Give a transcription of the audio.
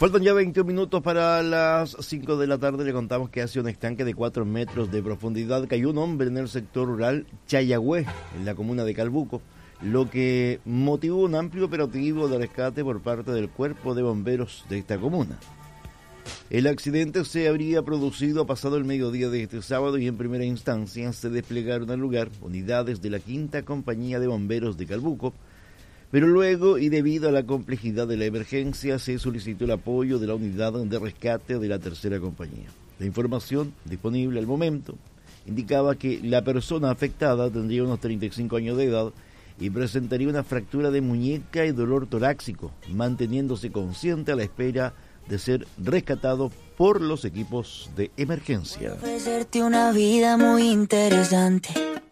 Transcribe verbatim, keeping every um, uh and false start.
Faltan ya veinte minutos para las cinco de la tarde. Le contamos que hacia un estanque de cuatro metros de profundidad cayó un hombre en el sector rural Chayagüe, en la comuna de Calbuco, lo que motivó un amplio operativo de rescate por parte del cuerpo de bomberos de esta comuna. El accidente se habría producido pasado el mediodía de este sábado y en primera instancia se desplegaron al lugar unidades de la quinta compañía de bomberos de Calbuco, pero luego, y debido a la complejidad de la emergencia, se solicitó el apoyo de la unidad de rescate de la tercera compañía. La información disponible al momento indicaba que la persona afectada tendría unos treinta y cinco años de edad y presentaría una fractura de muñeca y dolor torácico, manteniéndose consciente a la espera de ser rescatado por los equipos de emergencia. Ofrecerte una vida muy interesante.